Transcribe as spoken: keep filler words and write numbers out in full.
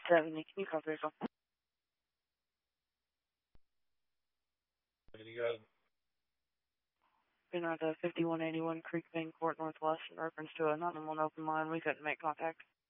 seventy, can you call vehicle? You got Been at the fifty-one eighty-one Creek Bank Court Northwest in reference to a not one open line. We couldn't make contact.